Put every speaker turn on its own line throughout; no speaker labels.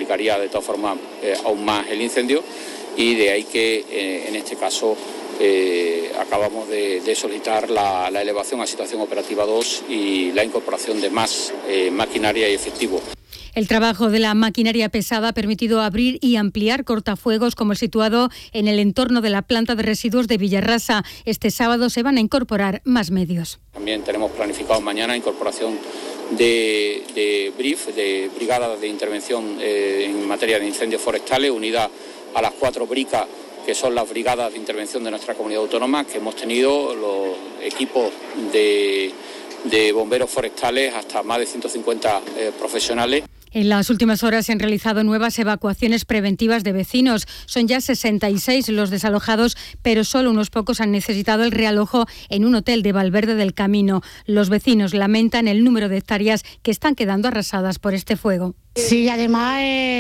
multiplicaría de todas formas aún más el incendio, y de ahí que en este caso acabamos de solicitar la elevación a situación operativa 2 y la incorporación de más maquinaria y efectivo.
El trabajo de la maquinaria pesada ha permitido abrir y ampliar cortafuegos como el situado en el entorno de la planta de residuos de Villarrasa. Este sábado se van a incorporar más medios.
También tenemos planificado mañana incorporación de BRIF, de Brigadas de Intervención en materia de incendios forestales, unida a las 4 bricas que son las brigadas de intervención de nuestra comunidad autónoma, que hemos tenido los equipos de bomberos forestales, hasta más de 150 profesionales.
En las últimas horas se han realizado nuevas evacuaciones preventivas de vecinos. Son ya 66 los desalojados, pero solo unos pocos han necesitado el realojo en un hotel de Valverde del Camino. Los vecinos lamentan el número de hectáreas que están quedando arrasadas por este fuego.
Sí, además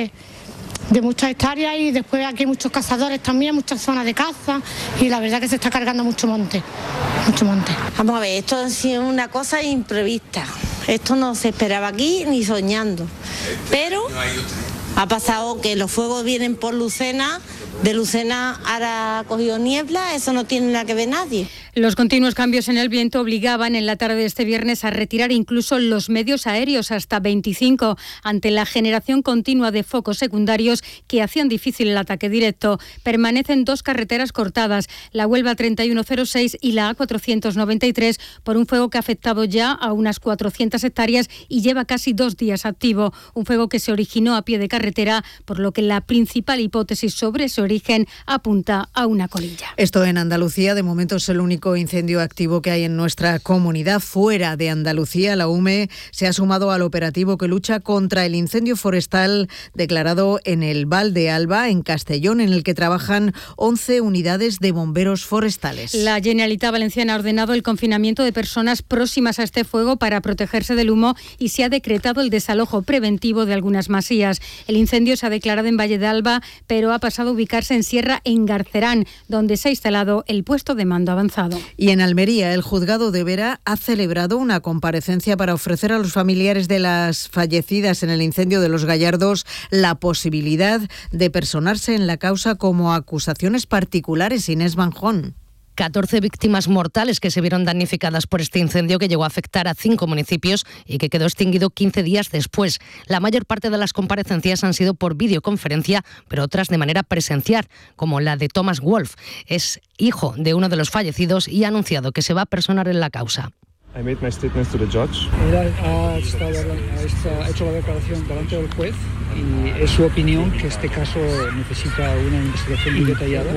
de muchas hectáreas, y después aquí hay muchos cazadores también, muchas zonas de caza, y la verdad que se está cargando mucho monte.
Vamos a ver, esto ha sido una cosa imprevista. Esto no se esperaba aquí ni soñando. Pero ha pasado que los fuegos vienen por Lucena, de Lucena ahora ha cogido niebla, eso no tiene nada que ver nadie.
Los continuos cambios en el viento obligaban en la tarde de este viernes a retirar incluso los medios aéreos, hasta 25, ante la generación continua de focos secundarios que hacían difícil el ataque directo. Permanecen 2 carreteras cortadas, la Huelva 3106 y la A493, por un fuego que ha afectado ya a unas 400 hectáreas y lleva casi 2 días activo. Un fuego que se originó a pie de carretera, por lo que la principal hipótesis sobre su origen apunta a una colilla.
Esto en Andalucía, de momento es el único incendio activo que hay en nuestra comunidad. Fuera de Andalucía, la UME se ha sumado al operativo que lucha contra el incendio forestal declarado en el Val de Alba, en Castellón, en el que trabajan 11 unidades de bomberos forestales.
La Generalitat Valenciana ha ordenado el confinamiento de personas próximas a este fuego para protegerse del humo, y se ha decretado el desalojo preventivo de algunas masías. El incendio se ha declarado en Valle de Alba, pero ha pasado a ubicarse en Sierra, en Garcerán, donde se ha instalado el puesto de mando avanzado.
Y en Almería, el juzgado de Vera ha celebrado una comparecencia para ofrecer a los familiares de las fallecidas en el incendio de Los Gallardos la posibilidad de personarse en la causa como acusaciones particulares. Inés Banjón.
14 víctimas mortales que se vieron damnificadas por este incendio que llegó a afectar a 5 municipios y que quedó extinguido 15 días después. La mayor parte de las comparecencias han sido por videoconferencia, pero otras de manera presencial, como la de Thomas Wolf. Es hijo de uno de los fallecidos y ha anunciado que se va a personar en la causa.
I made my statements to the judge.
Él ha hecho la declaración delante del juez y es su opinión que este caso necesita una investigación muy detallada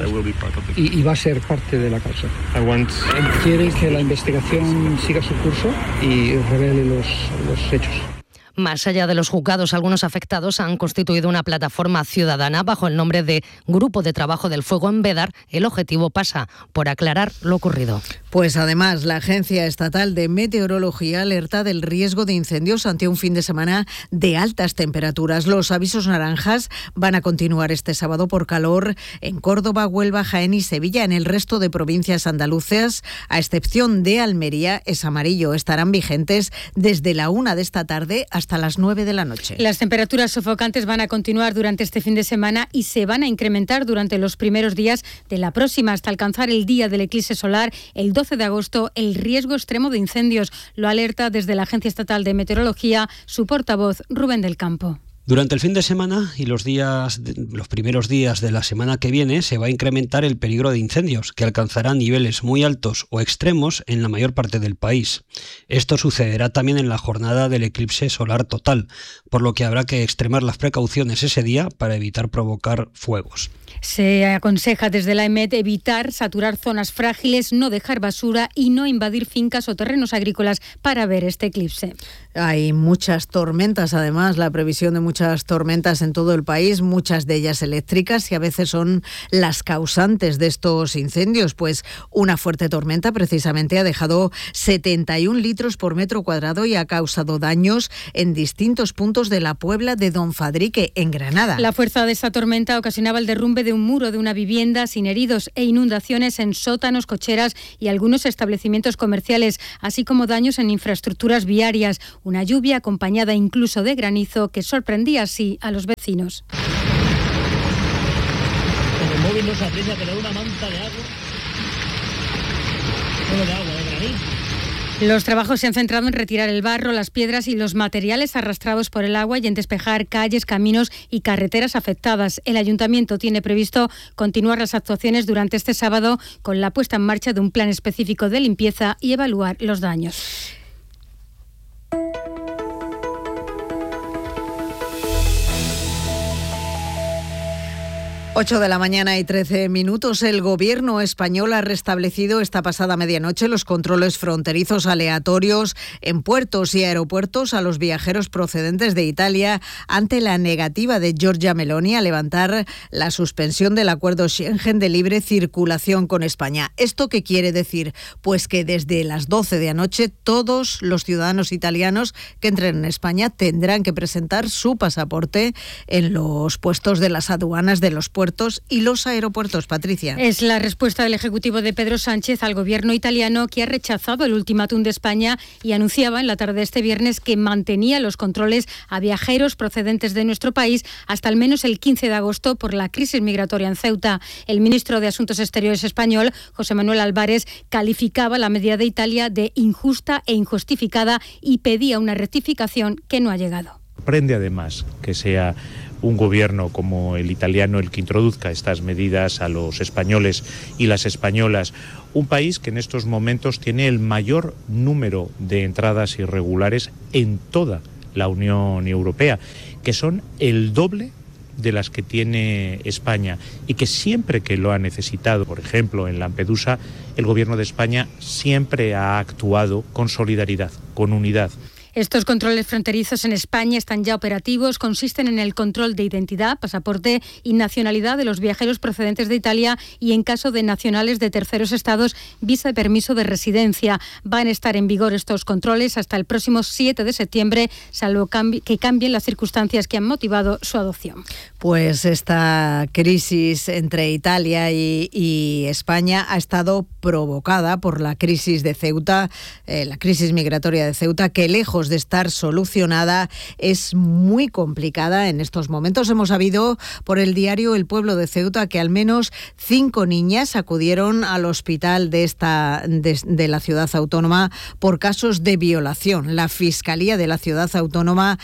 y va a ser parte de la causa. Él quiere que la investigación siga su curso y revele los hechos.
Más allá de los juzgados, algunos afectados han constituido una plataforma ciudadana bajo el nombre de Grupo de Trabajo del Fuego en Bédar. El objetivo pasa por aclarar lo ocurrido.
Pues además, la Agencia Estatal de Meteorología alerta del riesgo de incendios ante un fin de semana de altas temperaturas. Los avisos naranjas van a continuar este sábado por calor en Córdoba, Huelva, Jaén y Sevilla. En el resto de provincias andaluzas, a excepción de Almería, es amarillo. Estarán vigentes desde la 1 de esta tarde hasta las 9 de la noche.
Las temperaturas sofocantes van a continuar durante este fin de semana y se van a incrementar durante los primeros días de la próxima, hasta alcanzar el día del eclipse solar, el 12 de agosto, el riesgo extremo de incendios. Lo alerta desde la Agencia Estatal de Meteorología su portavoz, Rubén del Campo.
Durante el fin de semana y los primeros días de la semana que viene se va a incrementar el peligro de incendios, que alcanzará niveles muy altos o extremos en la mayor parte del país. Esto sucederá también en la jornada del eclipse solar total, por lo que habrá que extremar las precauciones ese día para evitar provocar fuegos.
Se aconseja desde la EMET evitar saturar zonas frágiles, no dejar basura y no invadir fincas o terrenos agrícolas para ver este eclipse.
Hay muchas tormentas, además, la previsión de muchas tormentas en todo el país, muchas de ellas eléctricas, y a veces son las causantes de estos incendios. Pues una fuerte tormenta precisamente ha dejado 71 litros por metro cuadrado y ha causado daños en distintos puntos de la Puebla de Don Fadrique, en Granada.
La fuerza de esta tormenta ocasionaba el derrumbe de un muro de una vivienda, sin heridos, e inundaciones en sótanos, cocheras y algunos establecimientos comerciales, así como daños en infraestructuras viarias. Una lluvia acompañada incluso de granizo que sorprendió sorprendía así a los vecinos.
El móvil no se aprecia, pero una manta de agua. No de agua, de granito.
Los trabajos se han centrado en retirar el barro, las piedras y los materiales arrastrados por el agua y en despejar calles, caminos y carreteras afectadas. El ayuntamiento tiene previsto continuar las actuaciones durante este sábado con la puesta en marcha de un plan específico de limpieza y evaluar los daños.
Ocho de la mañana y 13 minutos. El gobierno español ha restablecido esta pasada medianoche los controles fronterizos aleatorios en puertos y aeropuertos a los viajeros procedentes de Italia ante la negativa de Giorgia Meloni a levantar la suspensión del acuerdo Schengen de libre circulación con España. ¿Esto qué quiere decir? Pues que desde las 12 de anoche todos los ciudadanos italianos que entren en España tendrán que presentar su pasaporte en los puestos de las aduanas de los puertos y los aeropuertos. Patricia.
Es la respuesta del Ejecutivo de Pedro Sánchez al gobierno italiano, que ha rechazado el ultimátum de España y anunciaba en la tarde de este viernes que mantenía los controles a viajeros procedentes de nuestro país hasta al menos el 15 de agosto por la crisis migratoria en Ceuta. El ministro de Asuntos Exteriores español, José Manuel Álvarez, calificaba la medida de Italia de injusta e injustificada y pedía una rectificación que no ha llegado.
Sorprende además que sea un gobierno como el italiano el que introduzca estas medidas a los españoles y las españolas, un país que en estos momentos tiene el mayor número de entradas irregulares en toda la Unión Europea, que son el doble de las que tiene España y que siempre que lo ha necesitado, por ejemplo en Lampedusa, el gobierno de España siempre ha actuado con solidaridad, con unidad.
Estos controles fronterizos en España están ya operativos. Consisten en el control de identidad, pasaporte y nacionalidad de los viajeros procedentes de Italia y, en caso de nacionales de terceros estados, visa de permiso de residencia. Van a estar en vigor estos controles hasta el próximo 7 de septiembre, salvo que cambien las circunstancias que han motivado su adopción.
Pues esta crisis entre Italia y España ha estado provocada por la crisis de Ceuta, la crisis migratoria de Ceuta, que lejos de estar solucionada es muy complicada en estos momentos. Hemos sabido por el diario El Pueblo de Ceuta que al menos 5 niñas acudieron al hospital de la ciudad autónoma por casos de violación. La Fiscalía de la ciudad autónoma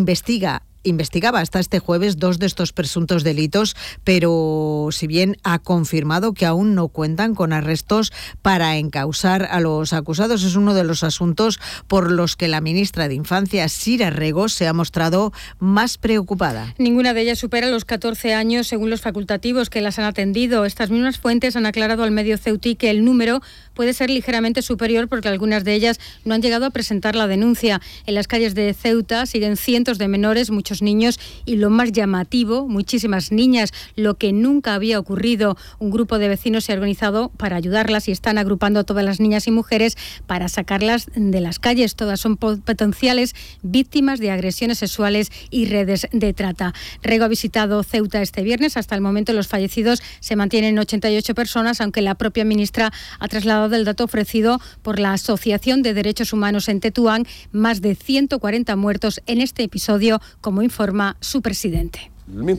investigaba hasta este jueves 2 de estos presuntos delitos, pero si bien ha confirmado que aún no cuentan con arrestos para encausar a los acusados, es uno de los asuntos por los que la ministra de Infancia, Sira Rego, se ha mostrado más preocupada.
Ninguna de ellas supera los 14 años, según los facultativos que las han atendido. Estas mismas fuentes han aclarado al medio ceutí que el número puede ser ligeramente superior porque algunas de ellas no han llegado a presentar la denuncia. En las calles de Ceuta siguen cientos de menores, muchos niños y, lo más llamativo, muchísimas niñas, lo que nunca había ocurrido. Un grupo de vecinos se ha organizado para ayudarlas y están agrupando a todas las niñas y mujeres para sacarlas de las calles. Todas son potenciales víctimas de agresiones sexuales y redes de trata. Rego ha visitado Ceuta este viernes. Hasta el momento los fallecidos se mantienen en 88 personas, aunque la propia ministra ha trasladado el dato ofrecido por la Asociación de Derechos Humanos en Tetuán, más de 140 muertos en este episodio, como informa su presidente.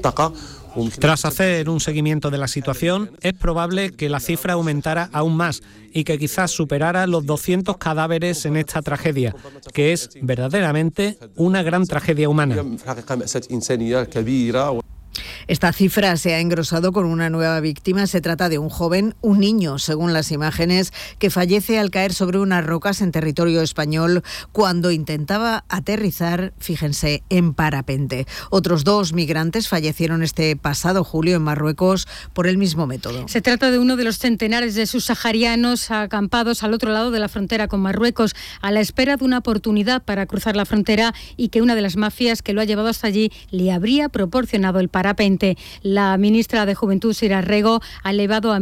Tras hacer un seguimiento de la situación, es probable que la cifra aumentara aún más y que quizás superara los 200 cadáveres en esta tragedia, que es verdaderamente una gran tragedia humana.
Esta cifra se ha engrosado con una nueva víctima. Se trata de un joven, un niño, según las imágenes, que fallece al caer sobre unas rocas en territorio español cuando intentaba aterrizar, fíjense, en parapente. Otros 2 migrantes fallecieron este pasado julio en Marruecos por el mismo método.
Se trata de uno de los centenares de subsaharianos acampados al otro lado de la frontera con Marruecos, a la espera de una oportunidad para cruzar la frontera y que una de las mafias que lo ha llevado hasta allí le habría proporcionado el parapente. 2020. La ministra de Juventud, Sira Rego, ha elevado a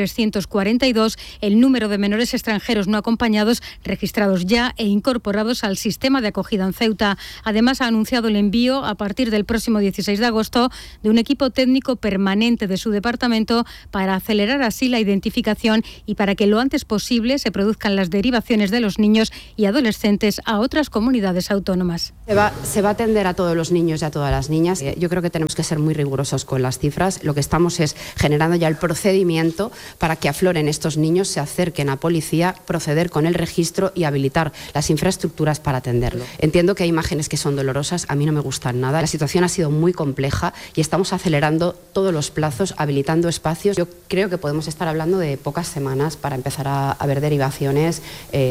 1.342 el número de menores extranjeros no acompañados registrados ya e incorporados al sistema de acogida en Ceuta. Además, ha anunciado el envío a partir del próximo 16 de agosto de un equipo técnico permanente de su departamento para acelerar así la identificación y para que lo antes posible se produzcan las derivaciones de los niños y adolescentes a otras comunidades autónomas.
Se va a atender a todos los niños y a todas las niñas. Yo creo que tenemos que ser muy rigurosos con las cifras. Lo que estamos es generando ya el procedimiento para que afloren estos niños, se acerquen a policía, proceder con el registro y habilitar las infraestructuras para atenderlo. Entiendo que hay imágenes que son dolorosas, a mí no me gustan nada. La situación ha sido muy compleja y estamos acelerando todos los plazos, habilitando espacios. Yo creo que podemos estar hablando de pocas semanas para empezar a ver derivaciones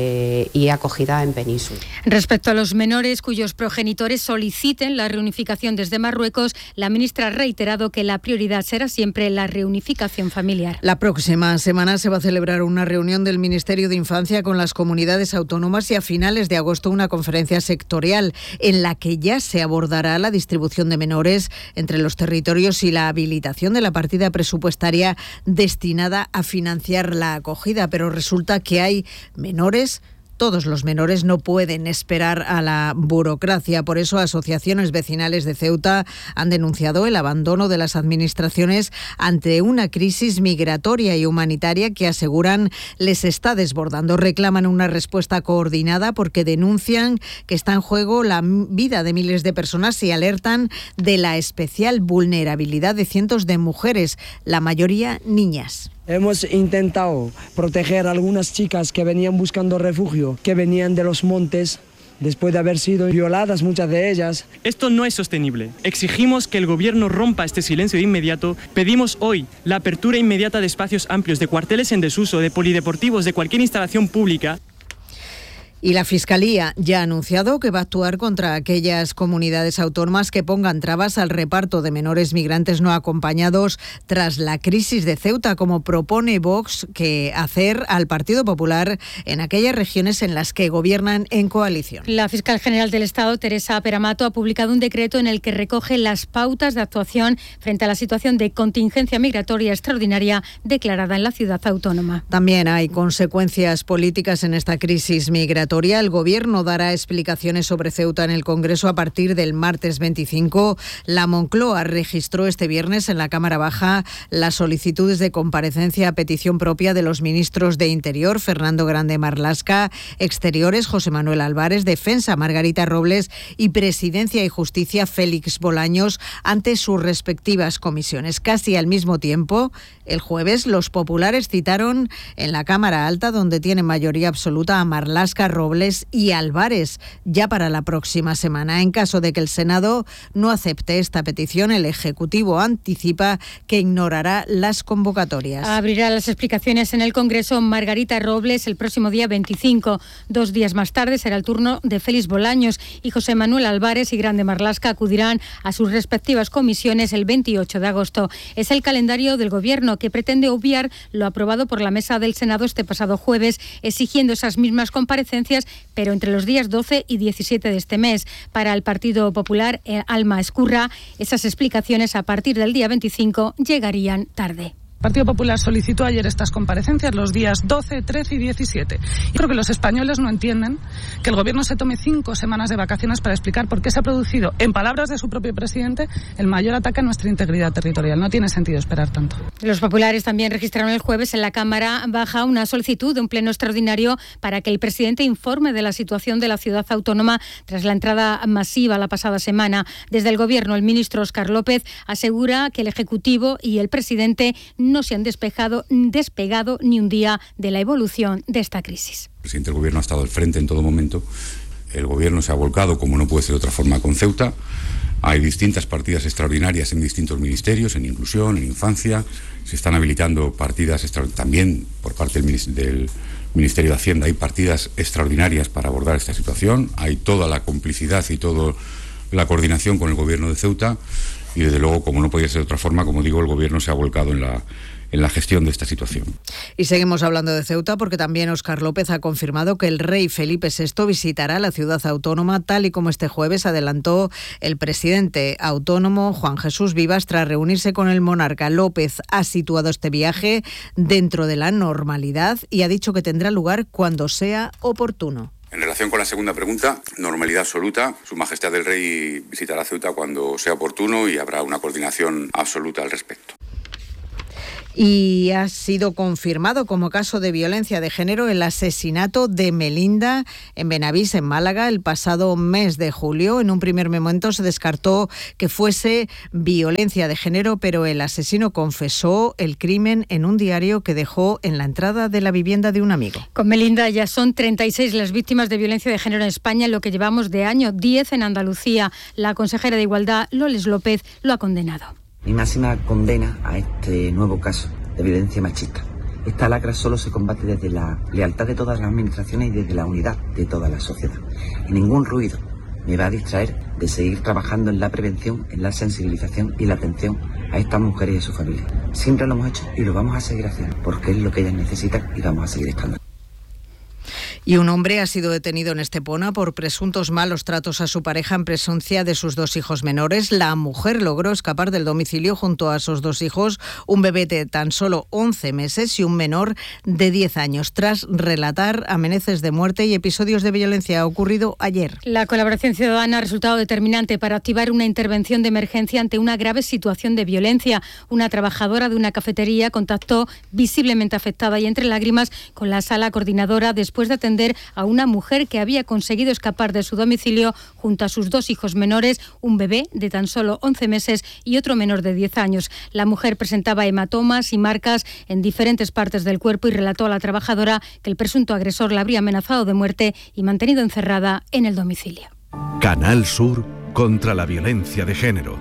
y acogida en península.
Respecto a los menores cuyos progenitores soliciten la reunificación desde Marruecos, la ministra ha reiterado que la prioridad será siempre la reunificación familiar.
La próxima semana se va a celebrar una reunión del Ministerio de Infancia con las comunidades autónomas y a finales de agosto una conferencia sectorial en la que ya se abordará la distribución de menores entre los territorios y la habilitación de la partida presupuestaria destinada a financiar la acogida. Pero resulta que hay menores. Todos los menores no pueden esperar a la burocracia. Por eso, asociaciones vecinales de Ceuta han denunciado el abandono de las administraciones ante una crisis migratoria y humanitaria que aseguran les está desbordando. Reclaman una respuesta coordinada porque denuncian que está en juego la vida de miles de personas y alertan de la especial vulnerabilidad de cientos de mujeres, la mayoría niñas.
Hemos intentado proteger a algunas chicas que venían buscando refugio, que venían de los montes, después de haber sido violadas muchas de ellas.
Esto no es sostenible. Exigimos que el Gobierno rompa este silencio de inmediato. Pedimos hoy la apertura inmediata de espacios amplios, de cuarteles en desuso, de polideportivos, de cualquier instalación pública.
Y la Fiscalía ya ha anunciado que va a actuar contra aquellas comunidades autónomas que pongan trabas al reparto de menores migrantes no acompañados tras la crisis de Ceuta, como propone Vox que hacer al Partido Popular en aquellas regiones en las que gobiernan en coalición.
La fiscal general del Estado, Teresa Peramato, ha publicado un decreto en el que recoge las pautas de actuación frente a la situación de contingencia migratoria extraordinaria declarada en la ciudad autónoma.
También hay consecuencias políticas en esta crisis migratoria. El Gobierno dará explicaciones sobre Ceuta en el Congreso a partir del martes 25. La Moncloa registró este viernes en la Cámara Baja las solicitudes de comparecencia a petición propia de los ministros de Interior, Fernando Grande Marlaska, Exteriores, José Manuel Álvarez, Defensa, Margarita Robles y Presidencia y Justicia, Félix Bolaños, ante sus respectivas comisiones. Casi al mismo tiempo, el jueves, los populares citaron en la Cámara Alta, donde tienen mayoría absoluta, a Marlaska, Robles y Álvarez ya para la próxima semana. En caso de que el Senado no acepte esta petición, el Ejecutivo anticipa que ignorará las convocatorias.
Abrirá las explicaciones en el Congreso Margarita Robles el próximo día 25. 2 días más tarde será el turno de Félix Bolaños y José Manuel Álvarez y Grande Marlaska acudirán a sus respectivas comisiones el 28 de agosto. Es el calendario del Gobierno que pretende obviar lo aprobado por la Mesa del Senado este pasado jueves, exigiendo esas mismas comparecencias, pero entre los días 12 y 17 de este mes. Para el Partido Popular, Alma Escurra, esas explicaciones a partir del día 25 llegarían tarde.
El Partido Popular solicitó ayer estas comparecencias los días 12, 13 y 17. Y creo que los españoles no entienden que el Gobierno se tome 5 semanas de vacaciones para explicar por qué se ha producido, en palabras de su propio presidente, el mayor ataque a nuestra integridad territorial. No tiene sentido esperar tanto.
Los populares también registraron el jueves en la Cámara Baja una solicitud de un pleno extraordinario para que el presidente informe de la situación de la ciudad autónoma tras la entrada masiva la pasada semana. Desde el Gobierno, el ministro Óscar López asegura que el Ejecutivo y el presidente no se han despegado ni un día de la evolución de esta crisis.
El presidente del Gobierno ha estado al frente en todo momento. El Gobierno se ha volcado, como no puede ser de otra forma, con Ceuta. Hay distintas partidas extraordinarias en distintos ministerios, en inclusión, en infancia. Se están habilitando partidas también por parte del Ministerio de Hacienda. Hay partidas extraordinarias para abordar esta situación. Hay toda la complicidad y toda la coordinación con el Gobierno de Ceuta. y desde luego, como no podía ser de otra forma, como digo, el Gobierno se ha volcado en la gestión de esta situación.
Y seguimos hablando de Ceuta porque también Óscar López ha confirmado que el rey Felipe VI visitará la ciudad autónoma, tal y como este jueves adelantó el presidente autónomo Juan Jesús Vivas tras reunirse con el monarca. López ha situado este viaje dentro de la normalidad y ha dicho que tendrá lugar cuando sea oportuno.
En relación con la segunda pregunta, normalidad absoluta. Su Majestad el Rey visitará Ceuta cuando sea oportuno y habrá una coordinación absoluta al respecto.
Y ha sido confirmado como caso de violencia de género el asesinato de Melinda en Benavís, en Málaga, el pasado mes de julio. En un primer momento se descartó que fuese violencia de género, pero el asesino confesó el crimen en un diario que dejó en la entrada de la vivienda de un amigo.
Con Melinda ya son 36 las víctimas de violencia de género en España en lo que llevamos de año, 10 en Andalucía. La consejera de Igualdad, Loles López, lo ha condenado.
Mi máxima condena a este nuevo caso de violencia machista. Esta lacra solo se combate desde la lealtad de todas las administraciones y desde la unidad de toda la sociedad. Y ningún ruido me va a distraer de seguir trabajando en la prevención, en la sensibilización y la atención a estas mujeres y a sus familias. Siempre lo hemos hecho y lo vamos a seguir haciendo, porque es lo que ellas necesitan y vamos a seguir estando.
Y un hombre ha sido detenido en Estepona por presuntos malos tratos a su pareja en presencia de sus 2 hijos menores. La mujer logró escapar del domicilio junto a sus 2 hijos, un bebé de tan solo 11 meses y un menor de 10 años, tras relatar amenazas de muerte y episodios de violencia ocurrido ayer.
La colaboración ciudadana ha resultado determinante para activar una intervención de emergencia ante una grave situación de violencia. Una trabajadora de una cafetería contactó visiblemente afectada y entre lágrimas con la sala coordinadora después de atender a una mujer que había conseguido escapar de su domicilio junto a sus 2 hijos menores, un bebé de tan solo 11 meses y otro menor de 10 años. La mujer presentaba hematomas y marcas en diferentes partes del cuerpo y relató a la trabajadora que el presunto agresor la habría amenazado de muerte y mantenido encerrada en el domicilio.
Canal Sur contra la violencia de género.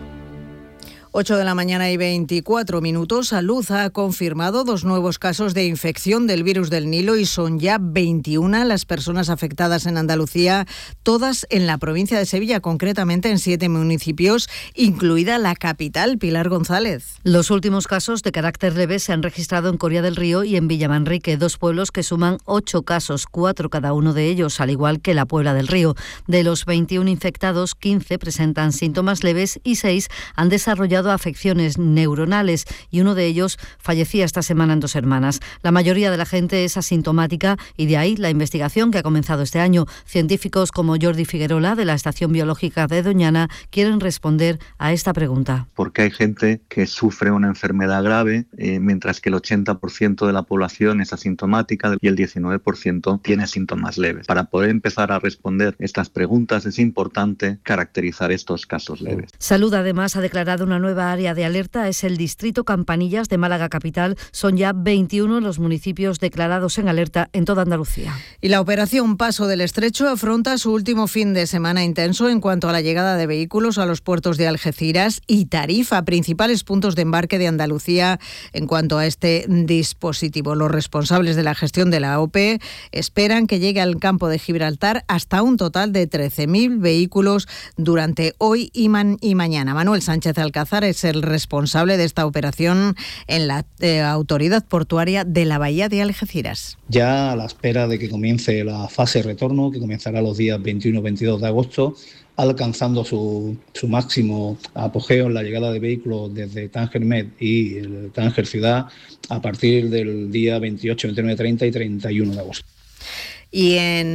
8 de la mañana y 24 minutos. Salud ha confirmado 2 nuevos casos de infección del virus del Nilo y son ya 21 las personas afectadas en Andalucía, todas en la provincia de Sevilla, concretamente en 7 municipios, incluida la capital, Pilar González.
Los últimos casos de carácter leve se han registrado en Coria del Río y en Villamanrique, 2 pueblos que suman 8 casos, 4 cada uno de ellos, al igual que la Puebla del Río. De los 21 infectados, 15 presentan síntomas leves y 6 han desarrollado afecciones neuronales y uno de ellos fallecía esta semana en 2 hermanas. La mayoría de la gente es asintomática y de ahí la investigación que ha comenzado este año. Científicos como Jordi Figuerola de la Estación Biológica de Doñana quieren responder a esta pregunta.
Porque hay gente que sufre una enfermedad grave, mientras que el 80% de la población es asintomática y el 19% tiene síntomas leves. Para poder empezar a responder estas preguntas es importante caracterizar estos casos leves.
Salud además ha declarado una nueva área de alerta, es el distrito Campanillas de Málaga capital. Son ya 21 los municipios declarados en alerta en toda Andalucía.
Y la operación Paso del Estrecho afronta su último fin de semana intenso en cuanto a la llegada de vehículos a los puertos de Algeciras y Tarifa, principales puntos de embarque de Andalucía en cuanto a este dispositivo. Los responsables de la gestión de la OPE esperan que llegue al campo de Gibraltar hasta un total de 13.000 vehículos durante hoy y mañana. Manuel Sánchez Alcázar es el responsable de esta operación en la Autoridad Portuaria de la Bahía de Algeciras.
Ya a la espera de que comience la fase retorno, que comenzará los días 21 y 22 de agosto, alcanzando su máximo apogeo en la llegada de vehículos desde Tánger Med y el Tánger Ciudad a partir del día 28, 29, 30 y 31 de agosto.
Y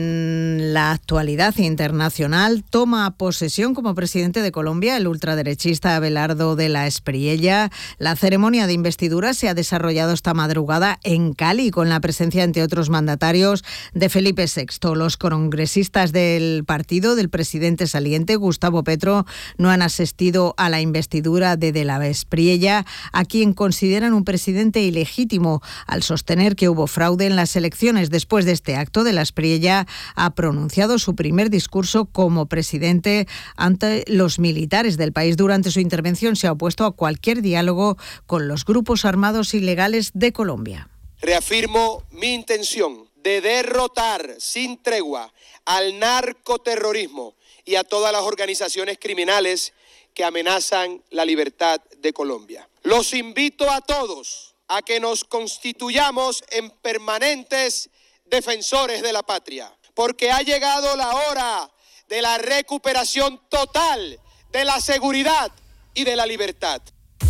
en la actualidad internacional toma posesión como presidente de Colombia el ultraderechista Abelardo de la Espriella. La ceremonia de investidura se ha desarrollado esta madrugada en Cali con la presencia, entre otros mandatarios, de Felipe VI. Los congresistas del partido del presidente saliente, Gustavo Petro, no han asistido a la investidura de la Espriella, a quien consideran un presidente ilegítimo al sostener que hubo fraude en las elecciones. Después de este acto, de la Espriella ha pronunciado su primer discurso como presidente ante los militares del país. Durante su intervención se ha opuesto a cualquier diálogo con los grupos armados ilegales de Colombia.
Reafirmo mi intención de derrotar sin tregua al narcoterrorismo y a todas las organizaciones criminales que amenazan la libertad de Colombia. Los invito a todos a que nos constituyamos en permanentes defensores de la patria, porque ha llegado la hora de la recuperación total de la seguridad y de la libertad.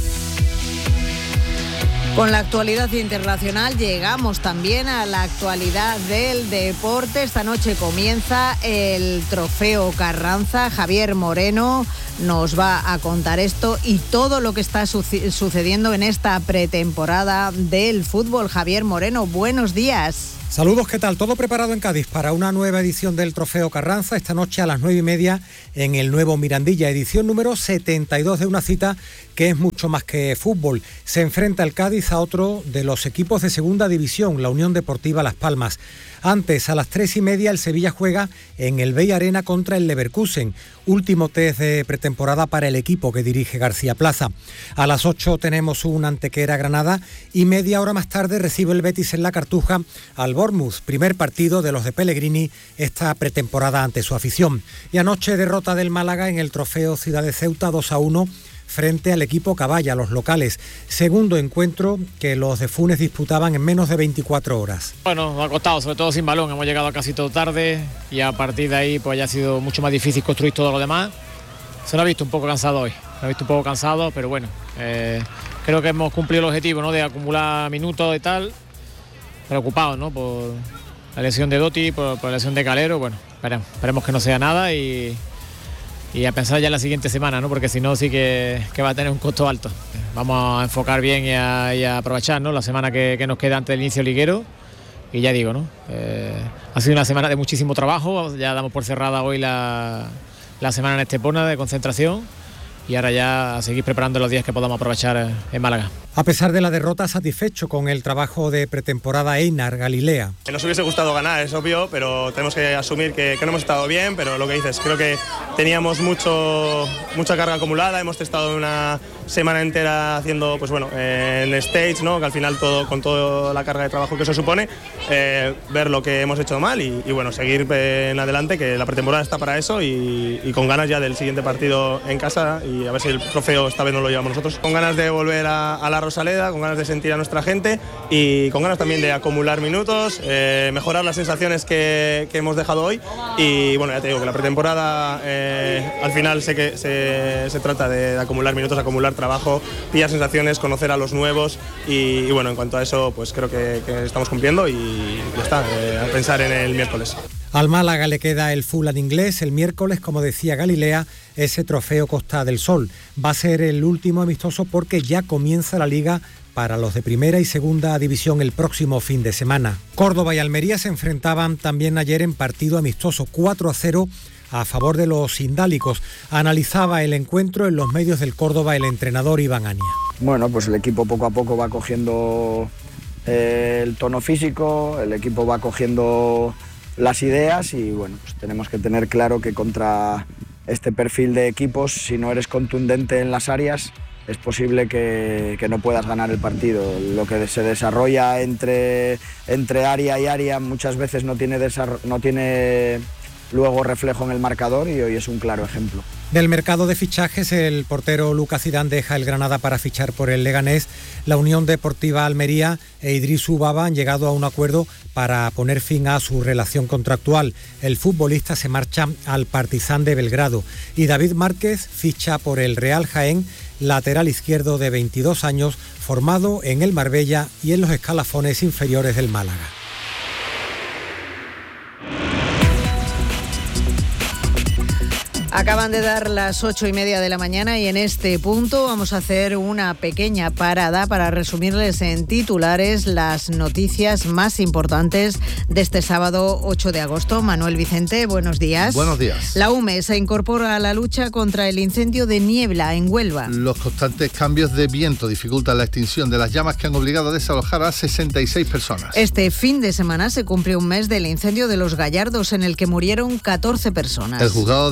Con la actualidad internacional llegamos también a la actualidad del deporte. Esta noche comienza el Trofeo Carranza. Javier Moreno nos va a contar esto y todo lo que está sucediendo en esta pretemporada del fútbol. Javier Moreno, buenos días.
Saludos, ¿qué tal? Todo preparado en Cádiz para una nueva edición del Trofeo Carranza, esta noche a las 9:30 en el nuevo Mirandilla, edición número 72 de una cita que es mucho más que fútbol. Se enfrenta el Cádiz a otro de los equipos de segunda división, la Unión Deportiva Las Palmas. Antes, a las 3:30, el Sevilla juega en el Bey Arena contra el Leverkusen. Último test de pretemporada para el equipo que dirige García Plaza. A las 8 tenemos un Antequera Granada y media hora más tarde recibe el Betis en la Cartuja al Bournemouth, primer partido de los de Pellegrini esta pretemporada ante su afición. Y anoche derrota del Málaga en el Trofeo Ciudad de Ceuta 2-1 frente al equipo Caballa, los locales. Segundo encuentro que los de Funes disputaban en menos de 24 horas.
Bueno, nos ha costado, sobre todo sin balón. Hemos llegado casi todo tarde y a partir de ahí pues ya ha sido mucho más difícil construir todo lo demás. Se lo ha visto un poco cansado hoy. Se lo ha visto un poco cansado, pero bueno, creo que hemos cumplido el objetivo, ¿no?, de acumular minutos y tal. Preocupados, ¿no?, por la lesión de Dotti, por la lesión de Calero. Bueno, esperemos que no sea nada y a pensar ya en la siguiente semana, ¿no?, porque si no sí que va a tener un costo alto. Vamos a enfocar bien y a aprovechar, ¿no?, la semana que nos queda antes del inicio liguero. Y ya digo, ¿no?, ha sido una semana de muchísimo trabajo. Ya damos por cerrada hoy la semana en Estepona de concentración y ahora ya a seguir preparando los días que podamos aprovechar en Málaga.
A pesar de la derrota, satisfecho con el trabajo de pretemporada Einar Galilea.
Nos hubiese gustado ganar, es obvio, pero tenemos que asumir que no hemos estado bien, pero lo que dices, creo que teníamos mucha carga acumulada, hemos estado una semana entera haciendo, pues bueno, en stage, ¿no?, que al final con toda la carga de trabajo que eso supone, ver lo que hemos hecho mal y bueno, seguir en adelante, que la pretemporada está para eso y con ganas ya del siguiente partido en casa y a ver si el trofeo esta vez no lo llevamos nosotros. Con ganas de volver a la Rosaleda, con ganas de sentir a nuestra gente y con ganas también de acumular minutos, mejorar las sensaciones que hemos dejado hoy y bueno, ya te digo que la pretemporada al final sé que se trata de acumular minutos, acumular trabajo, pillar sensaciones, conocer a los nuevos y bueno, en cuanto a eso pues creo que estamos cumpliendo y ya está, a pensar en el miércoles.
Al Málaga le queda el Fulham inglés el miércoles, como decía Galilea, ese trofeo Costa del Sol. Va a ser el último amistoso porque ya comienza la Liga para los de primera y segunda división el próximo fin de semana. Córdoba y Almería se enfrentaban también ayer en partido amistoso 4-0 a favor de los indálicos. Analizaba el encuentro en los medios del Córdoba el entrenador Iván Ania.
Bueno, pues el equipo poco a poco va cogiendo el tono físico, el equipo va cogiendo las ideas y bueno, pues tenemos que tener claro que contra este perfil de equipos, si no eres contundente en las áreas, es posible que no puedas ganar el partido. Lo que se desarrolla entre área y área muchas veces no tiene luego reflejo en el marcador y hoy es un claro ejemplo.
Del mercado de fichajes, el portero Lucas Zidane deja el Granada para fichar por el Leganés. La Unión Deportiva Almería e Idrisu Baba han llegado a un acuerdo para poner fin a su relación contractual. El futbolista se marcha al Partizan de Belgrado y David Márquez ficha por el Real Jaén, lateral izquierdo de 22 años, formado en el Marbella y en los escalafones inferiores del Málaga.
Acaban de dar las 8:30 de la mañana y en este punto vamos a hacer una pequeña parada para resumirles en titulares las noticias más importantes de este sábado 8 de agosto. Manuel Vicente, buenos días.
Buenos días.
La UME se incorpora a la lucha contra el incendio de Niebla en Huelva.
Los constantes cambios de viento dificultan la extinción de las llamas que han obligado a desalojar a 66 personas.
Este fin de semana se cumple un mes del incendio de Los Gallardos en el que murieron 14 personas.
El juzgado de Vera se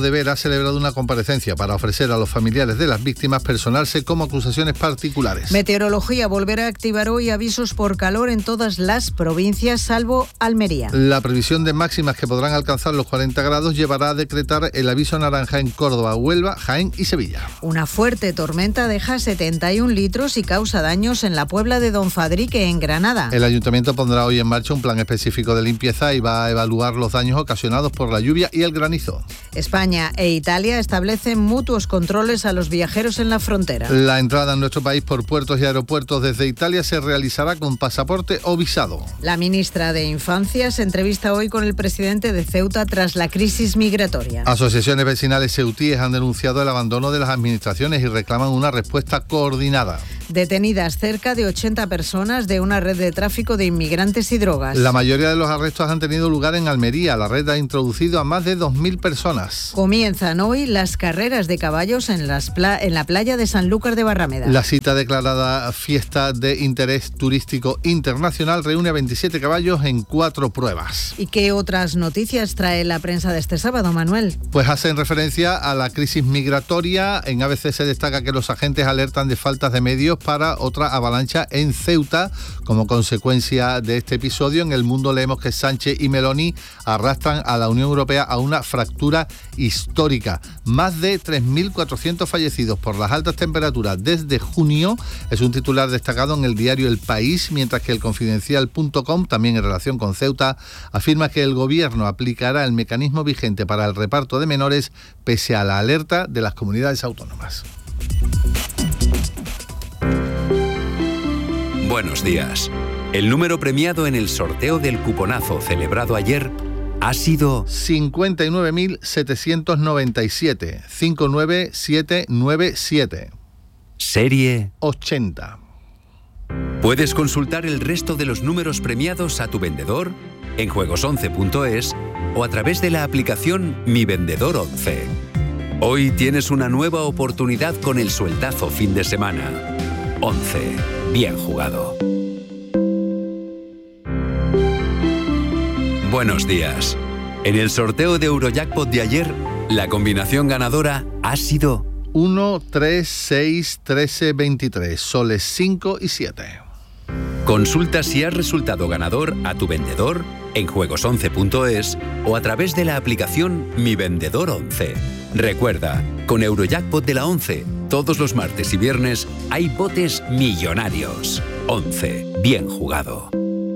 celebrado una comparecencia para ofrecer a los familiares de las víctimas personarse como acusaciones particulares.
Meteorología volverá a activar hoy avisos por calor en todas las provincias, salvo Almería.
La previsión de máximas que podrán alcanzar los 40 grados llevará a decretar el aviso naranja en Córdoba, Huelva, Jaén y Sevilla.
Una fuerte tormenta deja 71 litros y causa daños en la Puebla de Don Fadrique, en Granada.
El ayuntamiento pondrá hoy en marcha un plan específico de limpieza y va a evaluar los daños ocasionados por la lluvia y el granizo.
España e Italia establecen mutuos controles a los viajeros en la frontera.
La entrada en nuestro país por puertos y aeropuertos desde Italia se realizará con pasaporte o visado.
La ministra de Infancia se entrevista hoy con el presidente de Ceuta tras la crisis migratoria.
Asociaciones vecinales ceutíes han denunciado el abandono de las administraciones y reclaman una respuesta coordinada.
Detenidas cerca de 80 personas de una red de tráfico de inmigrantes y drogas.
La mayoría de los arrestos han tenido lugar en Almería. La red ha introducido a más de 2.000 personas.
Comienzan hoy las carreras de caballos en la playa de Sanlúcar de Barrameda.
La cita declarada Fiesta de Interés Turístico Internacional reúne a 27 caballos en 4 pruebas.
¿Y qué otras noticias trae la prensa de este sábado, Manuel?
Pues hacen referencia a la crisis migratoria. En ABC se destaca que los agentes alertan de faltas de medios para otra avalancha en Ceuta. Como consecuencia de este episodio, en El Mundo leemos que Sánchez y Meloni arrastran a la Unión Europea a una fractura histórica. Más de 3.400 fallecidos por las altas temperaturas desde junio es un titular destacado en el diario El País, mientras que el Confidencial.com, también en relación con Ceuta, afirma que el gobierno aplicará el mecanismo vigente para el reparto de menores pese a la alerta de las comunidades autónomas.
Buenos días. El número premiado en el sorteo del cuponazo celebrado ayer ha sido
59.797, 59797.
Serie
80.
Puedes consultar el resto de los números premiados a tu vendedor en juegos11.es o a través de la aplicación Mi Vendedor 11. Hoy tienes una nueva oportunidad con el sueldazo fin de semana. 11. Bien jugado. Buenos días. En el sorteo de Eurojackpot de ayer, la combinación ganadora ha sido
1, 3, 6, 13, 23, soles 5 y 7.
Consulta si has resultado ganador a tu vendedor en juegos11.es o a través de la aplicación Mi Vendedor 11. Recuerda, con Eurojackpot de la 11, todos los martes y viernes hay botes millonarios. 11. Bien jugado.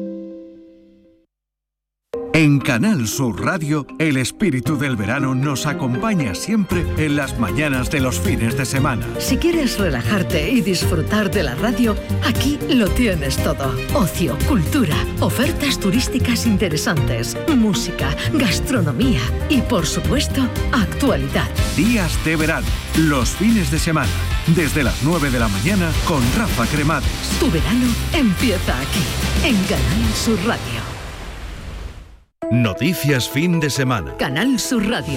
En Canal Sur Radio, el espíritu del verano nos acompaña siempre en las mañanas de los fines de semana.
Si quieres relajarte y disfrutar de la radio, aquí lo tienes todo. Ocio, cultura, ofertas turísticas interesantes, música, gastronomía y, por supuesto, actualidad.
Días de verano, los fines de semana, desde las 9 de la mañana con Rafa Cremades.
Tu verano empieza aquí, en Canal Sur Radio.
Noticias fin de semana.
Canal Sur Radio.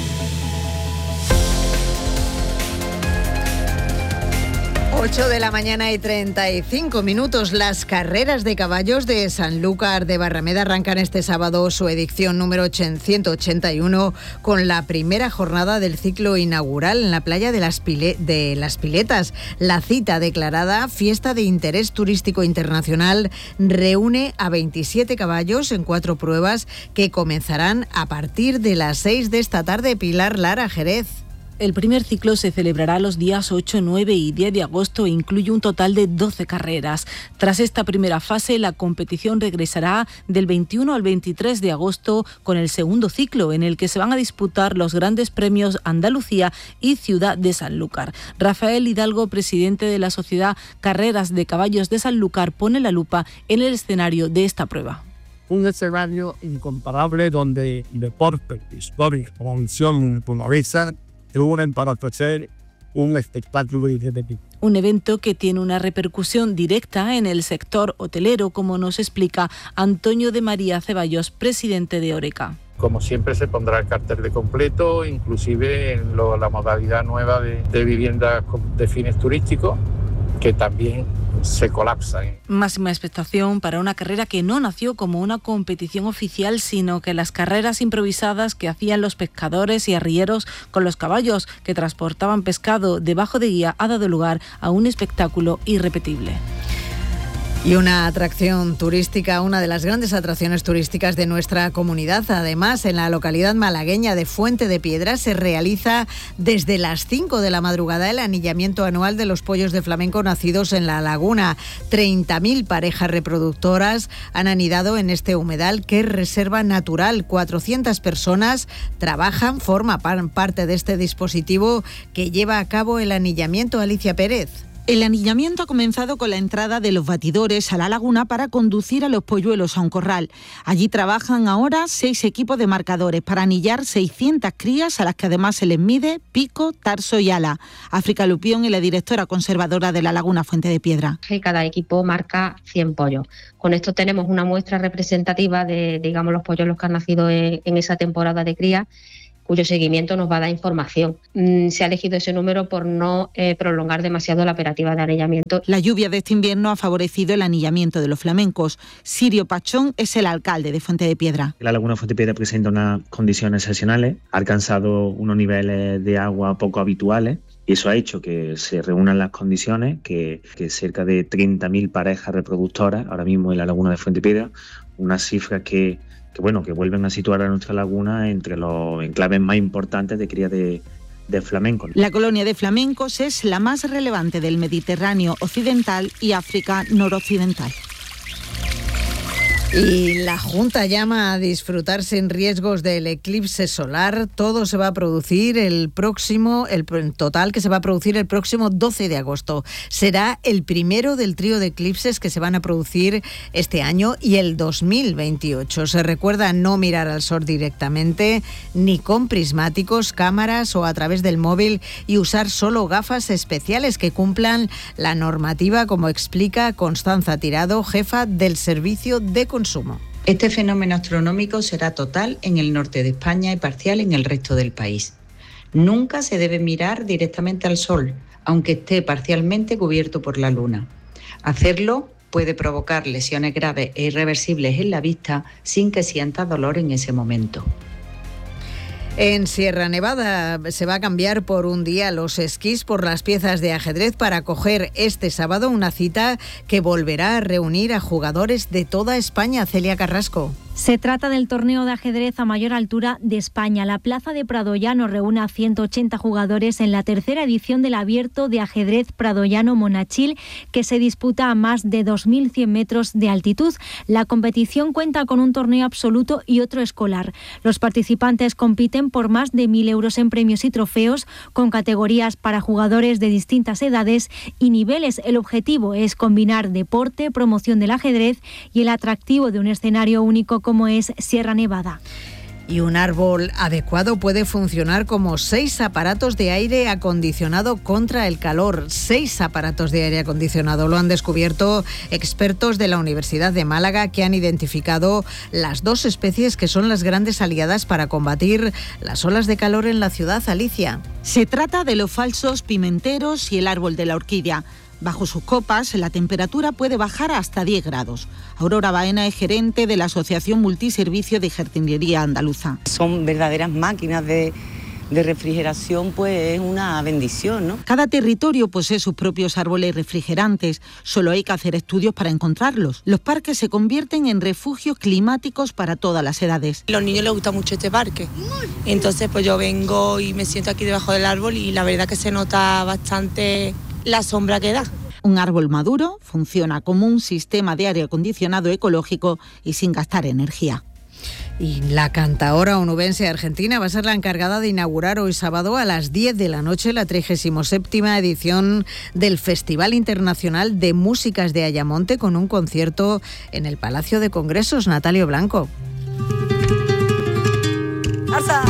8 de la mañana y 35 minutos. Las carreras de caballos de Sanlúcar de Barrameda arrancan este sábado su edición número 181 con la primera jornada del ciclo inaugural en la playa de las Piletas. La cita declarada Fiesta de Interés Turístico Internacional reúne a 27 caballos en 4 pruebas que comenzarán a partir de las 6 de esta tarde. Pilar Lara, Jerez.
El primer ciclo se celebrará los días 8, 9 y 10 de agosto e incluye un total de 12 carreras. Tras esta primera fase, la competición regresará del 21 al 23 de agosto con el segundo ciclo, en el que se van a disputar los grandes premios Andalucía y Ciudad de Sanlúcar. Rafael Hidalgo, presidente de la Sociedad Carreras de Caballos de Sanlúcar, pone la lupa en el escenario de esta prueba.
Un escenario incomparable donde deporte, historia, promoción, naturaleza unen para ofrecer un espectáculo diferente.
Un evento que tiene una repercusión directa en el sector hotelero, como nos explica Antonio de María Ceballos, presidente de Oreca.
Como siempre se pondrá el cartel de completo, inclusive en la modalidad nueva de viviendas de fines turísticos, que también se colapsan.
Máxima expectación para una carrera que no nació como una competición oficial, sino que las carreras improvisadas que hacían los pescadores y arrieros con los caballos que transportaban pescado debajo de guía ha dado lugar a un espectáculo irrepetible.
Y una atracción turística, una de las grandes atracciones turísticas de nuestra comunidad. Además, en la localidad malagueña de Fuente de Piedra se realiza desde las 5 de la madrugada el anillamiento anual de los pollos de flamenco nacidos en la laguna. 30.000 parejas reproductoras han anidado en este humedal que es reserva natural. 400 personas trabajan, forman parte de este dispositivo que lleva a cabo el anillamiento. Alicia Pérez.
El anillamiento ha comenzado con la entrada de los batidores a la laguna para conducir a los polluelos a un corral. Allí trabajan ahora 6 equipos de marcadores para anillar 600 crías a las que además se les mide pico, tarso y ala. África Lupión es la directora conservadora de la Laguna Fuente de Piedra.
Cada equipo marca 100 pollos. Con esto tenemos una muestra representativa de, los polluelos que han nacido en esa temporada de cría, cuyo seguimiento nos va a dar información. Se ha elegido ese número por no prolongar demasiado la operativa de anillamiento.
La lluvia de este invierno ha favorecido el anillamiento de los flamencos. Sirio Pachón es el alcalde de Fuente de Piedra.
La laguna Fuente de Piedra presenta unas condiciones excepcionales, ha alcanzado unos niveles de agua poco habituales y eso ha hecho que se reúnan las condiciones, que cerca de 30.000 parejas reproductoras ahora mismo en la laguna de Fuente de Piedra, unas cifras que vuelven a situar a nuestra laguna entre los enclaves más importantes de cría de flamencos.
La colonia de flamencos es la más relevante del Mediterráneo occidental y África noroccidental.
Y la Junta llama a disfrutar sin riesgos del eclipse solar. Todo se va a producir el total que se va a producir el próximo 12 de agosto. Será el primero del trío de eclipses que se van a producir este año y el 2028. Se recuerda no mirar al sol directamente, ni con prismáticos, cámaras o a través del móvil, y usar solo gafas especiales que cumplan la normativa, como explica Constanza Tirado, jefa del Servicio de Consumo.
Este fenómeno astronómico será total en el norte de España y parcial en el resto del país. Nunca se debe mirar directamente al sol, aunque esté parcialmente cubierto por la luna. Hacerlo puede provocar lesiones graves e irreversibles en la vista sin que sienta dolor en ese momento.
En Sierra Nevada se va a cambiar por un día los esquís por las piezas de ajedrez para acoger este sábado una cita que volverá a reunir a jugadores de toda España. Celia Carrasco.
Se trata del torneo de ajedrez a mayor altura de España. La plaza de Pradoyano reúne a 180 jugadores en la tercera edición del Abierto de Ajedrez Pradoyano Monachil, que se disputa a más de 2.100 metros de altitud. La competición cuenta con un torneo absoluto y otro escolar. Los participantes compiten por más de 1.000 euros en premios y trofeos, con categorías para jugadores de distintas edades y niveles. El objetivo es combinar deporte, promoción del ajedrez y el atractivo de un escenario único como es Sierra Nevada.
Y un árbol adecuado puede funcionar como 6 aparatos de aire acondicionado contra el calor. 6 aparatos de aire acondicionado. Lo han descubierto expertos de la Universidad de Málaga, que han identificado las 2 especies que son las grandes aliadas para combatir las olas de calor en la ciudad. Alicia.
Se trata de los falsos pimenteros y el árbol de la orquídea. Bajo sus copas, la temperatura puede bajar hasta 10 grados. Aurora Baena es gerente de la Asociación Multiservicio de Jardinería Andaluza.
Son verdaderas máquinas de refrigeración, pues es una bendición, ¿no?
Cada territorio posee sus propios árboles refrigerantes. Solo hay que hacer estudios para encontrarlos. Los parques se convierten en refugios climáticos para todas las edades.
A los niños les gusta mucho este parque. Entonces, pues yo vengo y me siento aquí debajo del árbol y la verdad que se nota bastante la sombra que da.
Un árbol maduro funciona como un sistema de aire acondicionado ecológico y sin gastar energía.
Y la cantaora onubense argentina va a ser la encargada de inaugurar hoy sábado a las 10 de la noche la 37ª edición del Festival Internacional de Músicas de Ayamonte, con un concierto en el Palacio de Congresos. Natalio Blanco.
¡Arsa!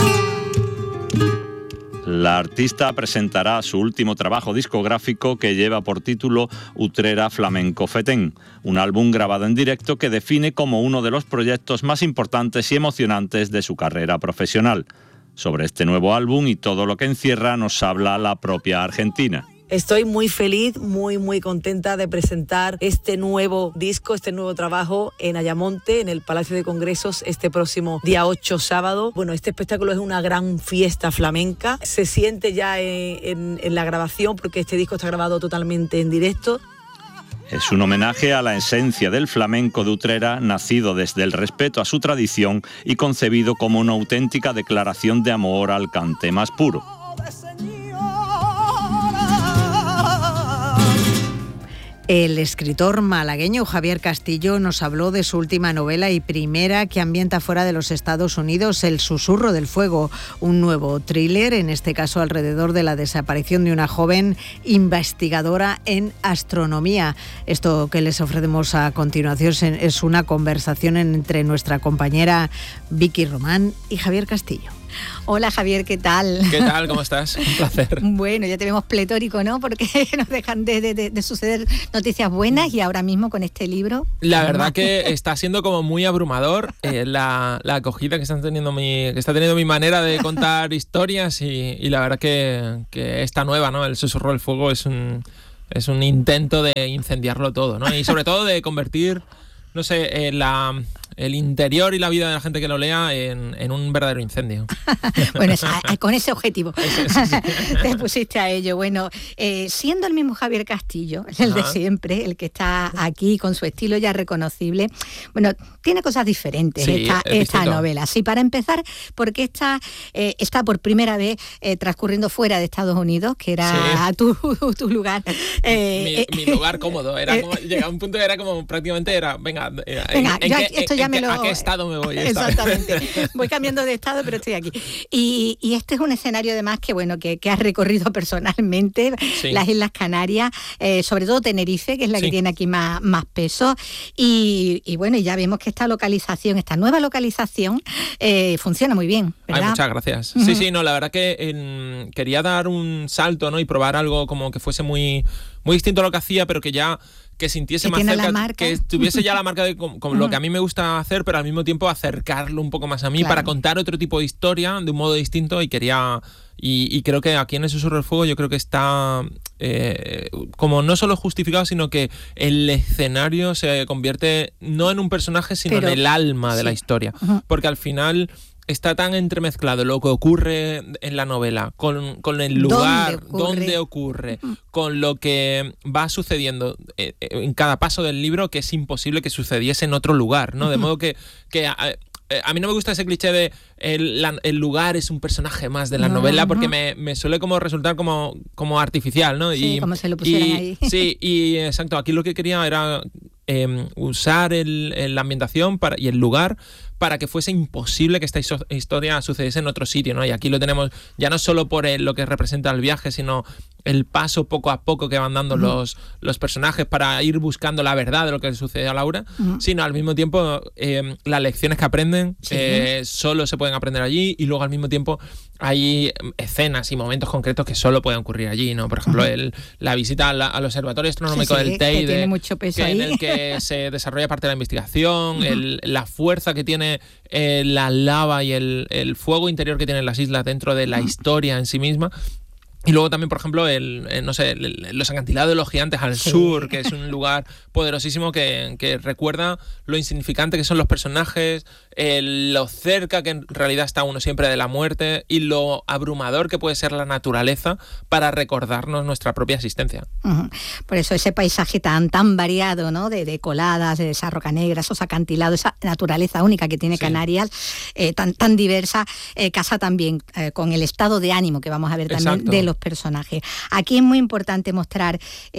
La artista presentará su último trabajo discográfico, que lleva por título Utrera Flamenco Fetén, un álbum grabado en directo que define como uno de los proyectos más importantes y emocionantes de su carrera profesional. Sobre este nuevo álbum y todo lo que encierra nos habla la propia argentina.
Estoy muy feliz, muy contenta de presentar este nuevo disco, este nuevo trabajo en Ayamonte, en el Palacio de Congresos, este próximo día 8, sábado. Bueno, este espectáculo es una gran fiesta flamenca. Se siente ya en la grabación, porque este disco está grabado totalmente en directo.
Es un homenaje a la esencia del flamenco de Utrera, nacido desde el respeto a su tradición y concebido como una auténtica declaración de amor al cante más puro.
El escritor malagueño Javier Castillo nos habló de su última novela y primera, que ambienta fuera de los Estados Unidos, El susurro del fuego, un nuevo thriller, en este caso alrededor de la desaparición de una joven investigadora en astronomía. Esto que les ofrecemos a continuación es una conversación entre nuestra compañera Vicky Román y Javier Castillo.
Hola Javier, ¿qué tal?
¿Qué tal? ¿Cómo estás? Un placer.
Bueno, ya te vemos pletórico, ¿no? Porque nos dejan de suceder noticias buenas y ahora mismo con este libro.
La verdad que está siendo como muy abrumador la acogida que está teniendo mi manera de contar historias y la verdad que esta nueva, ¿no? El susurro del fuego es un intento de incendiarlo todo, ¿no? Y sobre todo de convertir, no sé, el interior y la vida de la gente que lo lea en un verdadero incendio.
Bueno, con ese objetivo te pusiste a ello. Bueno, siendo el mismo Javier Castillo, el de siempre, el que está aquí con su estilo ya reconocible, bueno, tiene cosas diferentes esta novela. Sí, para empezar, porque esta está por primera vez transcurriendo fuera de Estados Unidos, que era tu lugar.
Mi lugar cómodo. Era como, llegaba un punto que era como prácticamente venga, ¿a qué estado me voy?
Exactamente. Voy cambiando de estado, pero estoy aquí. Y este es un escenario además que has recorrido personalmente, las Islas Canarias, sobre todo Tenerife, que es la que tiene aquí más peso. Y bueno, ya vemos que esta nueva localización funciona muy bien, ¿verdad?
Ay, muchas gracias. Uh-huh. Sí, no, la verdad que quería dar un salto, ¿no? Y probar algo como que fuese muy, muy distinto a lo que hacía, pero que sintiese más cerca, que tuviese ya la marca de como lo que a mí me gusta hacer, pero al mismo tiempo acercarlo un poco más a mí, para contar otro tipo de historia de un modo distinto. Y creo que aquí en El susurro del fuego yo creo que está como no solo justificado, sino que el escenario se convierte no en un personaje, sino en el alma de la historia. Uh-huh. Porque al final está tan entremezclado lo que ocurre en la novela con el lugar donde ocurre, con lo que va sucediendo en cada paso del libro, que es imposible que sucediese en otro lugar, ¿no? De modo que a mí no me gusta ese cliché de el lugar es un personaje más de la novela, porque me suele como resultar como artificial, ¿no?
Sí, como se lo pusieran ahí.
Sí, y exacto, aquí lo que quería era usar la ambientación y el lugar para que fuese imposible que esta historia sucediese en otro sitio, ¿no? Y aquí lo tenemos ya no solo por lo que representa el viaje, sino el paso poco a poco que van dando los personajes para ir buscando la verdad de lo que le sucede a Laura, sino al mismo tiempo las lecciones que aprenden solo se pueden aprender allí, y luego al mismo tiempo hay escenas y momentos concretos que solo pueden ocurrir allí, ¿no? Por ejemplo, la visita al Observatorio Astronómico del Teide,
tiene mucho peso ahí.
En el que se desarrolla parte de la investigación, la fuerza que tiene la lava y el fuego interior que tienen las islas dentro de la historia en sí misma. Y luego también, por ejemplo, los acantilados de los gigantes al sur, que es un lugar poderosísimo que recuerda lo insignificante que son los personajes, lo cerca que en realidad está uno siempre de la muerte, y lo abrumador que puede ser la naturaleza para recordarnos nuestra propia existencia.
Uh-huh. Por eso ese paisaje tan variado, ¿no? De coladas, de esa roca negra, esos acantilados, esa naturaleza única que tiene Canarias, tan diversa, casa también con el estado de ánimo que vamos a ver también de los personajes. Aquí es muy importante mostrar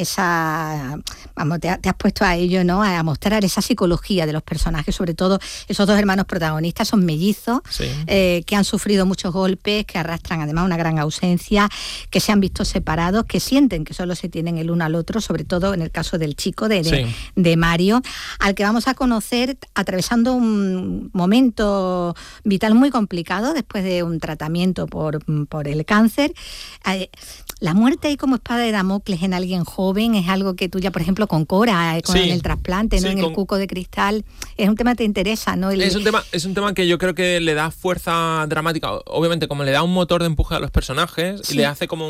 esa, te has puesto a ello, ¿no? A mostrar esa psicología de los personajes, sobre todo esos dos hermanos protagonistas, son mellizos, que han sufrido muchos golpes, que arrastran además una gran ausencia, que se han visto separados, que sienten que solo se tienen el uno al otro, sobre todo en el caso del chico de Mario, al que vamos a conocer atravesando un momento vital muy complicado después de un tratamiento por el cáncer. La muerte ahí como espada de Damocles en alguien joven es algo que tú ya, por ejemplo, ejemplo, con Cora, con el trasplante, ¿no? En el cuco de cristal. Es un tema que te interesa, ¿no?
Es un tema que yo creo que le da fuerza dramática. Obviamente, como le da un motor de empuje a los personajes, y le hace como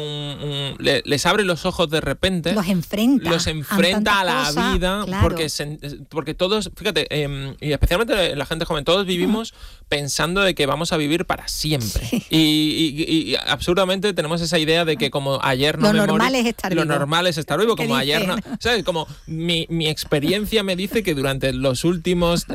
les abre los ojos de repente.
Los enfrenta
a la vida,
claro.
porque todos, fíjate, y especialmente la gente joven, todos vivimos pensando de que vamos a vivir para siempre. Sí. Y absurdamente tenemos esa idea de que como ayer no
lo normal es estar vivo.
Lo normal es estar vivo, como ayer no. ¿Sabes? Como mi experiencia me dice que durante los últimos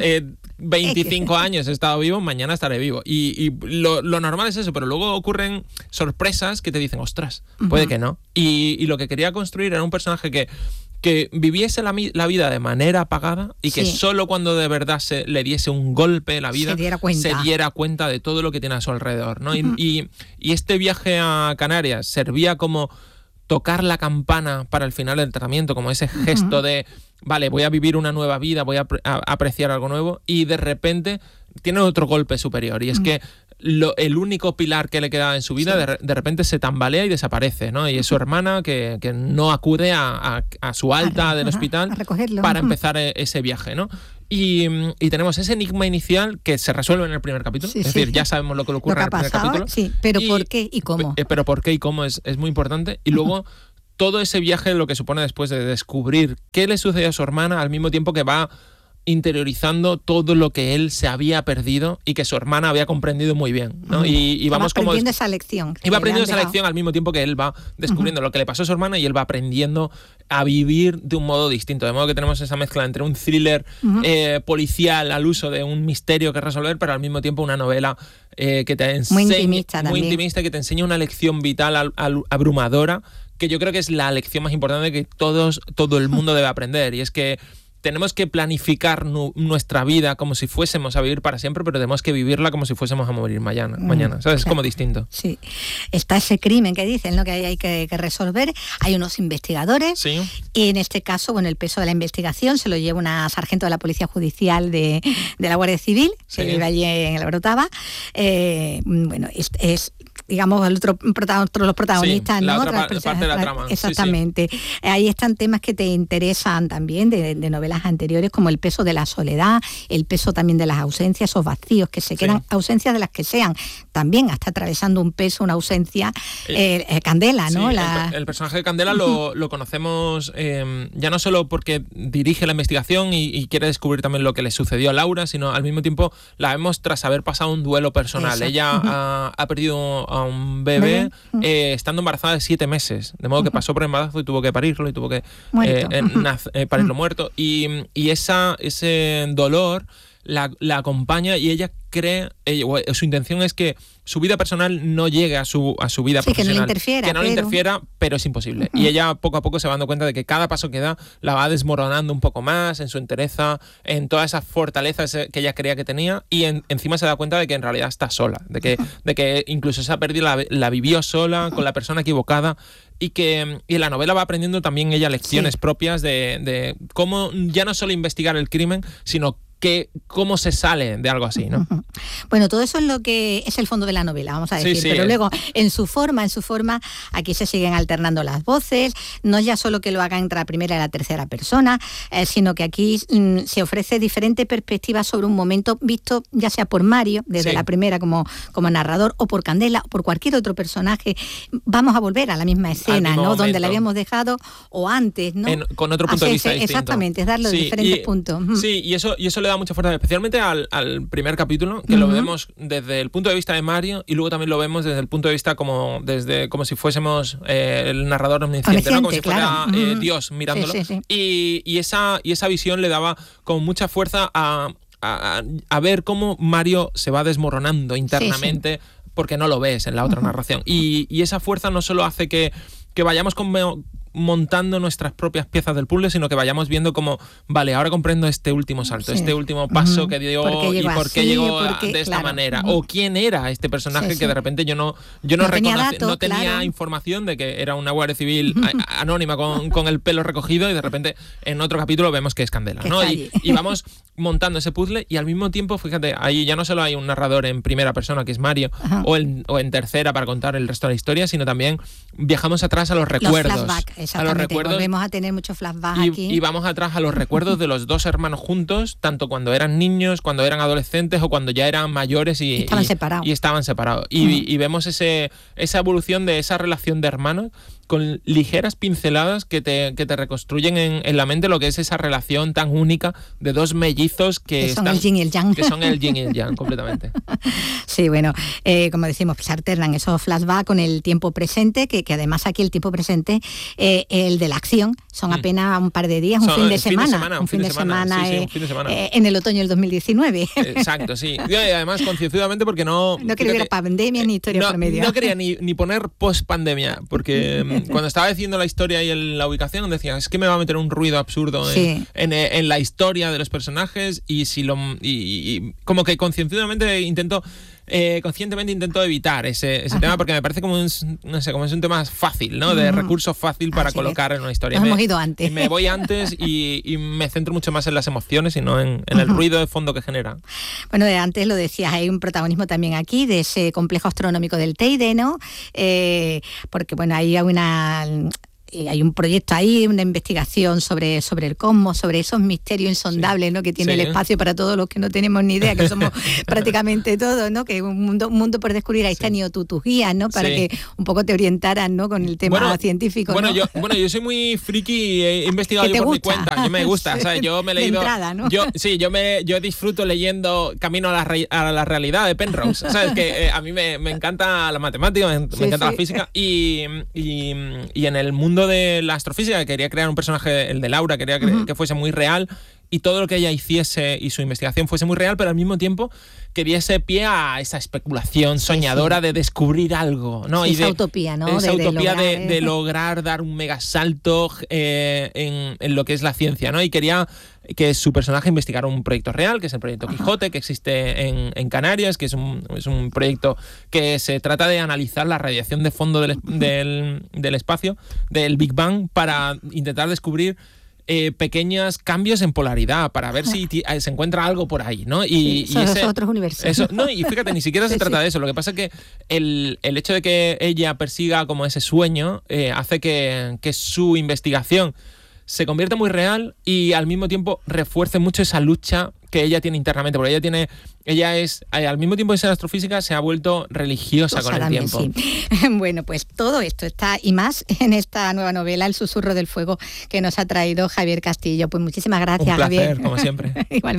25 años he estado vivo, mañana estaré vivo. Y lo normal es eso, pero luego ocurren sorpresas que te dicen, ostras, puede que no. Y lo que quería construir era un personaje que viviese la vida de manera apagada y que solo cuando de verdad le diese un golpe la vida se diera cuenta de todo lo que tiene a su alrededor, ¿no? Y este viaje a Canarias servía como tocar la campana para el final del tratamiento, como ese gesto de, vale, voy a vivir una nueva vida, voy a apreciar algo nuevo, y de repente tiene otro golpe superior, y es que el único pilar que le queda en su vida de repente se tambalea y desaparece, ¿no? Y es su hermana que no acude a su alta del hospital para empezar ese viaje, ¿no? Y tenemos ese enigma inicial que se resuelve en el primer capítulo. Es decir, ya sabemos lo que le ocurre en el primer capítulo.
Sí, pero ¿por qué y cómo?
Pero por qué y cómo es muy importante. Y luego todo ese viaje lo que supone después de descubrir qué le sucede a su hermana, al mismo tiempo que va interiorizando todo lo que él se había perdido y que su hermana había comprendido muy bien, ¿no? Y vamos como
aprendiendo esa lección.
Y va aprendiendo esa lección al mismo tiempo que él va descubriendo lo que le pasó a su hermana, y él va aprendiendo a vivir de un modo distinto. De modo que tenemos esa mezcla entre un thriller policial al uso de un misterio que resolver, pero al mismo tiempo una novela que te enseña, muy intimista, que te enseña una lección vital abrumadora, que yo creo que es la lección más importante que todo el mundo debe aprender, y es que tenemos que planificar nuestra vida como si fuésemos a vivir para siempre, pero tenemos que vivirla como si fuésemos a morir mañana. ¿Sabes? Es como distinto.
Sí. Está ese crimen que dicen, ¿no? Que hay que resolver. Hay unos investigadores.
Sí.
Y en este caso, bueno, el peso de la investigación se lo lleva una sargento de la Policía Judicial de la Guardia Civil, que vive allí en el Brotava. Bueno, es digamos, los protagonistas,
la
¿no?
otra parte de la trama.
Exactamente. Sí. Ahí están temas que te interesan también de novelas anteriores, como el peso de la soledad, el peso también de las ausencias, esos vacíos que se quedan, ausencias de las que sean. También está atravesando un peso, una ausencia, Candela, ¿no?
Sí, el personaje de Candela lo conocemos ya no solo porque dirige la investigación y quiere descubrir también lo que le sucedió a Laura, sino al mismo tiempo la vemos tras haber pasado un duelo personal. Eso. Ella ha perdido a un bebé estando embarazada de 7 meses, de modo que pasó por embarazo y tuvo que parirlo y tuvo que parirlo muerto, y ese dolor la acompaña, y ella cree, su intención es que su vida personal no llegue a su vida profesional.
Que no le
interfiera, pero es imposible. Y ella poco a poco se va dando cuenta de que cada paso que da la va desmoronando un poco más en su entereza, en todas esas fortalezas que ella creía que tenía, y encima se da cuenta de que en realidad está sola, de que incluso esa pérdida la vivió sola, con la persona equivocada, y en la novela va aprendiendo también ella lecciones propias de cómo ya no solo investigar el crimen, sino cómo se sale de algo así, ¿no?
Bueno, todo eso es lo que es el fondo de la novela, vamos a decir, pero luego en su forma, aquí se siguen alternando las voces, no ya solo que lo haga entre la primera y la tercera persona, sino que aquí se ofrece diferente perspectiva sobre un momento visto ya sea por Mario, desde la primera como narrador, o por Candela, o por cualquier otro personaje. Vamos a volver a la misma escena, ¿no? Momento. Donde la habíamos dejado, o antes, ¿no?
Con otro punto de vista distinto.
Exactamente, es darle diferentes puntos.
Sí, y eso le da mucha fuerza, especialmente al primer capítulo, que lo vemos desde el punto de vista de Mario, y luego también lo vemos desde el punto de vista como si fuésemos el narrador omnisciente, ¿no? Como si fuera Dios mirándolo. Y esa visión le daba con mucha fuerza a ver cómo Mario se va desmoronando internamente, porque no lo ves en la otra narración. Y esa fuerza no solo hace que vayamos montando nuestras propias piezas del puzzle, sino que vayamos viendo como, vale, ahora comprendo este último salto, este último paso que dio, y por qué llegó de esta manera, o quién era este personaje que de repente yo no reconocía, no tenía información de que era una guardia civil anónima con el pelo recogido, y de repente en otro capítulo vemos que es Candela, ¿no? Y vamos montando ese puzzle, y al mismo tiempo, fíjate, ahí ya no solo hay un narrador en primera persona, que es Mario, o en tercera para contar el resto de la historia, sino también viajamos atrás a los recuerdos. a los recuerdos.
Volvemos a tener muchos flashbacks aquí.
Y vamos atrás a los recuerdos de los dos hermanos juntos, tanto cuando eran niños, cuando eran adolescentes o cuando ya eran mayores y estaban separados. Y vemos esa evolución de esa relación de hermanos con ligeras pinceladas que te reconstruyen en la mente lo que es esa relación tan única de dos mellizos que
son el yin y el yang.
Que son el yin y el yang, completamente.
Sí, bueno, como decimos, pues alternan esos flashbacks con el tiempo presente, que además aquí el tiempo presente, el de la acción, son apenas un par de días, un fin de semana. Un fin de semana en el otoño del 2019.
Exacto, sí. Y además, concienzudamente, porque no
quería ver pandemia ni historia por medio.
No quería ni poner post-pandemia, porque cuando estaba diciendo la historia y la ubicación, decía, es que me va a meter un ruido absurdo en la historia de los personajes y como que conscientemente intento evitar ese tema, porque me parece como es un tema fácil, ¿no? De recurso fácil para colocar en una historia.
Nos hemos ido antes.
Me voy antes y me centro mucho más en las emociones y no en el ruido de fondo que genera.
Bueno, antes lo decías, hay un protagonismo también aquí de ese complejo astronómico del Teide, ¿no? Porque, bueno, hay un proyecto ahí, una investigación sobre el cosmos, sobre esos misterios insondables, ¿no? Que tiene el espacio para todos los que no tenemos ni idea, que somos prácticamente todos, ¿no? Que es un mundo por descubrir. Ahí están tus guías, ¿no? Para que un poco te orientaran, ¿no? Con el tema científico.
Bueno,
¿no?
yo soy muy friki y he investigado yo por mi cuenta. Yo me gusta, ¿sabes? Yo me he leído.
Entrada, ¿no?
Yo disfruto leyendo Camino a la realidad de Penrose. ¿Sabes? Que a mí me encanta la matemática, me encanta la física y en el mundo de la astrofísica quería crear un personaje, el de Laura, quería que fuese muy real y todo lo que ella hiciese y su investigación fuese muy real, pero al mismo tiempo que diese pie a esa especulación soñadora de descubrir algo, ¿no?
Sí, esa utopía, ¿no?
Esa utopía de lograr dar un mega salto en lo que es la ciencia, ¿no? Y quería que su personaje investigara un proyecto real, que es el proyecto Quijote, que existe en Canarias, que es un proyecto que se trata de analizar la radiación de fondo del espacio, del Big Bang, para intentar descubrir pequeños cambios en polaridad para ver si se encuentra algo por ahí, ¿no? Y
esos otros universos.
Y fíjate, ni siquiera se trata de eso. Lo que pasa es que el hecho de que ella persiga como ese sueño hace que su investigación se convierta muy real y al mismo tiempo refuerce mucho esa lucha que ella tiene internamente, porque ella es al mismo tiempo de ser astrofísica, se ha vuelto religiosa con el tiempo.
Sí. Bueno, pues todo esto está y más en esta nueva novela, El susurro del fuego, que nos ha traído Javier Castillo. Pues muchísimas gracias,
Un placer,
Javier.
Como siempre.
Igualmente.